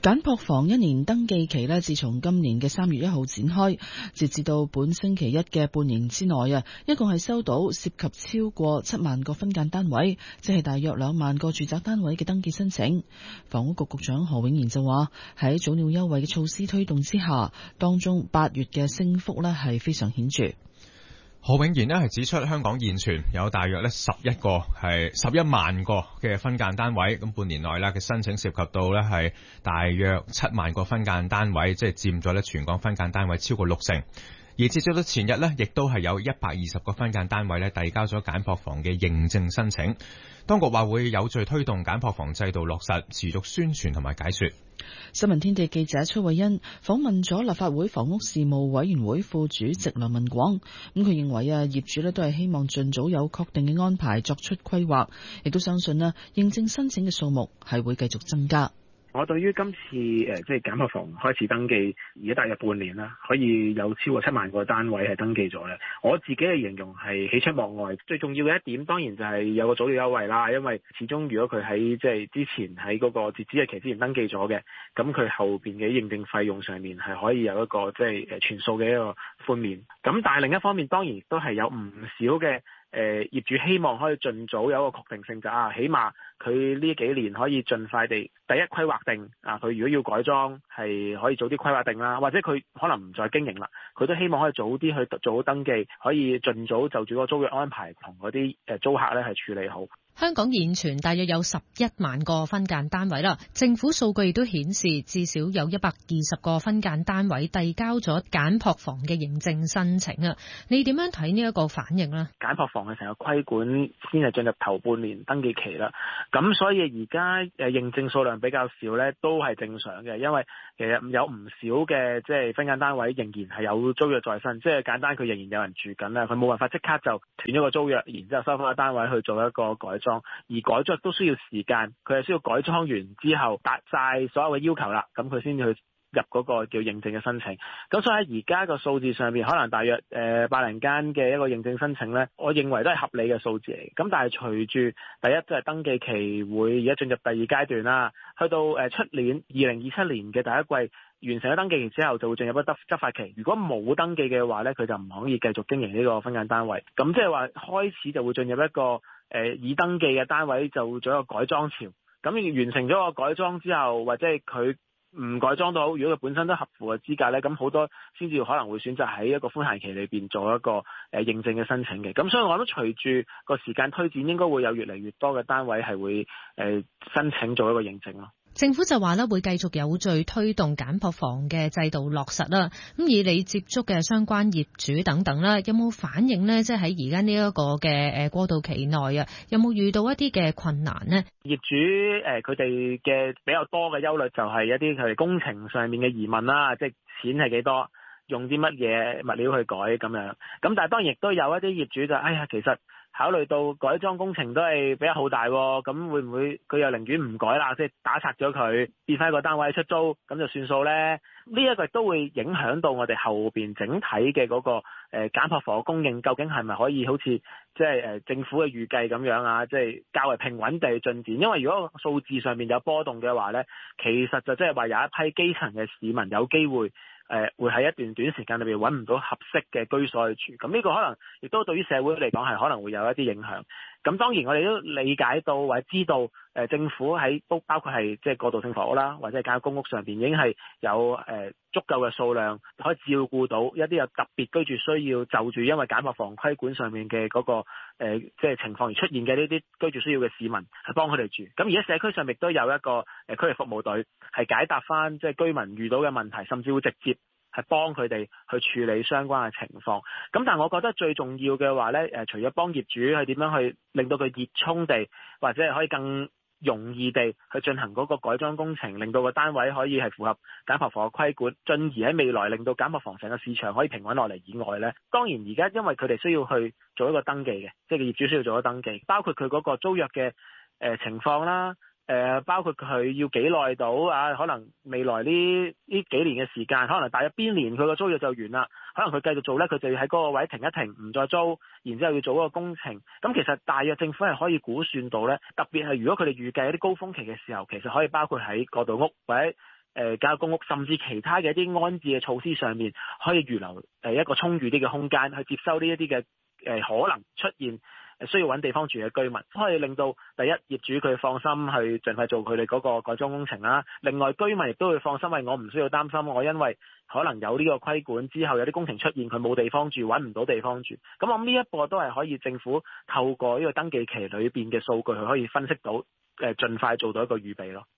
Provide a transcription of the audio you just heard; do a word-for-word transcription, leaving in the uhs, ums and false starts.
簡樸房一年登記期呢，自從今年嘅三月一號展開，截至到本星期一嘅半年之內啊，一共係收到涉及超過七萬個分間單位，即係大約兩萬個住宅單位嘅登記申請。房屋局局長何永賢就話，喺早鳥優惠嘅措施推動之下，當中八月嘅升幅呢係非常顯著。 何永賢呢係指出，香港現存有大約呢十一個係十一萬個嘅分間單位，咁半年內呢嘅申請涉及到呢係大約七萬個分間單位，即係佔咗呢全港分間單位超過六成。而截至到前日呢，亦都係有一百二十個分間單位呢遞交咗簡樸房嘅認證申請。當局話會有序推動簡樸房制度落實，持續宣傳同埋解說。 新聞天地記者崔慧欣訪問咗立法會房屋事務委員會副主席梁文廣，咁佢認為啊，業主呢都係希望盡早有確定嘅安排作出規劃，亦都相信呢認證申請嘅數目係會繼續增加。 我對於今次誒即係簡樸房開始登記，而家大約半年啦，可以有超過七萬個單位係登記咗咧。我自己嘅形容係喜出望外。最重要嘅一點當然就係有個早鳥優惠啦，因為始終如果佢喺即係之前喺嗰個截止日期之前登記咗嘅，咁佢後邊嘅認證費用上面係可以有一個即係誒全數嘅一個寬免。咁但係另一方面當然亦都係有唔少嘅。誒、呃、業主希望可以盡早有一個確定性，就啊，起碼佢呢幾年可以盡快地第一規劃定啊，佢如果要改裝係可以早啲規劃定啦，或者佢可能唔再經營啦，佢都希望可以早啲去做好登記，可以盡早就住個租約安排同嗰啲誒租客咧係處理好。 香港現存大約有十一萬個分間單位啦，政府數據亦都顯示至少有一百二十個分間單位遞交咗簡樸房嘅認證申請啊！你點樣睇呢一個反應呢？ 簡樸房嘅成個規管先係進入頭半年登記期啦，咁所以而家誒認證數量比較少咧，都係正常嘅，因為其實有唔少嘅即係分間單位仍然係有租約在身，即係簡單佢仍然有人住緊啦，佢冇辦法即刻就斷咗個租約，然之後收翻個單位去做一個改裝。而改裝都需要時間，佢係需要改裝完之後達晒所有嘅要求啦，咁佢先至去入嗰個叫認證嘅申請。咁所以喺而家個數字上面，可能大約誒百零間嘅一個認證申請呢，我認為都係合理嘅數字嚟。咁但係隨住第一即係登記期會而家進入第二階段啦，去到誒出年二零二七年嘅第一季完成咗登記期之後，就會進入一個執法期。如果冇登記嘅話呢，佢就唔可以繼續經營呢個分間單位。咁即係話開始就會進入一個誒已登記嘅單位就會做一個改裝潮。咁完成咗個改裝之後，或者係佢唔改裝都好，如果佢本身都合符嘅資格咧，咁好多先至可能會選擇喺一個寬限期裏邊做一個誒認證嘅申請嘅。咁所以我諗隨住個時間推展，應該會有越嚟越多嘅單位係會誒申請做一個認證咯。 政府就話咧會繼續有序推動簡樸房嘅制度落實啦。咁以你接觸嘅相關業主等等啦，有冇反應呢？即係喺而家呢一個嘅誒過渡期內啊，有冇遇到一啲嘅困難呢？ 業主誒佢哋嘅比較多嘅憂慮就係一啲佢哋工程上面嘅疑問啦，即係錢係幾多，用啲乜嘢物料去改咁樣。咁但係當然亦都有一啲業主就哎呀，其實考慮到改裝工程都係比較浩大，咁會唔會佢又寧願唔改啦，即係打拆咗佢，變翻一個單位出租，咁就算數呢？呢一個都會影響到我哋後邊整體嘅嗰個誒簡樸房供應，究竟係咪可以好似即係誒政府嘅預計咁樣啊？即係較為平穩地進展。因為如果數字上面有波動嘅話呢，其實就即係話有一批基層嘅市民有機會。誒、呃、會喺一段短時間裏邊揾唔到合適嘅居所去住，咁呢個可能亦都對於社會嚟講係可能會有一啲影響。咁當然我哋都理解到或者知道，誒、呃、政府喺都包括係即係過渡性房屋啦，或者係簡約公屋上邊已經係有誒、呃、足夠嘅數量可以照顧到一啲有特別居住需要就住因為簡樸房規管上面嘅嗰、那個誒、呃、即係情況而出現嘅呢啲居住需要嘅市民，係幫佢哋住。咁而家社區上亦都有一個誒區域服務隊係解答翻即係居民遇到嘅問題，甚至會直接係幫佢哋去處理相關嘅情況。咁但係我覺得最重要嘅話咧，誒除咗幫業主係點樣去令到佢熱衷地，或者係可以更容易地去進行嗰個改裝工程，令到個單位可以係符合簡樸房嘅規管，進而喺未來令到簡樸房成個市場可以平穩落嚟以外咧，當然而家因為佢哋需要去做一個登記嘅，即係業主需要做一個登記，包括佢嗰個租約嘅誒情況啦。誒、呃、包括佢要幾耐到啊？可能未來呢呢幾年嘅時間，可能大約邊年佢個租約就完啦。可能佢繼續做呢，佢就要喺嗰個位停一停，唔再租，然之後要做嗰個工程。咁其實大約政府係可以估算到呢，特別係如果佢哋預計一啲高峰期嘅時候，其實可以包括喺過渡屋或者誒、 誒簡約公屋，甚至其他嘅一啲安置嘅措施上面，可以預留誒一個充裕啲嘅空間去接收呢一啲嘅誒可能出現需要揾地方住嘅居民，可以令到第一業主佢放心去盡快做佢哋嗰個改裝工程啦。另外居民亦都會放心，為我唔需要擔心我因為可能有呢個規管之後有啲工程出現，佢冇地方住，揾唔到地方住。咁我諗呢一步都係可以政府透過呢個登記期裏邊嘅數據，佢可以分析到誒盡快做到一個預備咯。